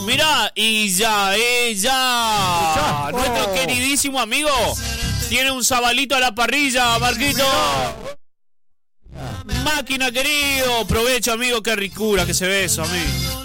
Mirá, y ya. Nuestro queridísimo amigo tiene un sabalito a la parrilla, Marquito. Máquina, querido. Provecho, amigo. Qué ricura que se ve eso, amigo.